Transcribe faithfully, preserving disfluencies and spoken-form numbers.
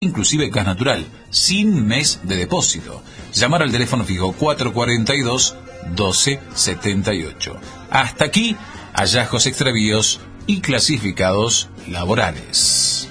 inclusive gas natural, sin mes de depósito. Llamar al teléfono fijo cuatro cuatro dos, doce setenta y ocho. Hasta aquí, hallazgos, extravíos y clasificados laborales.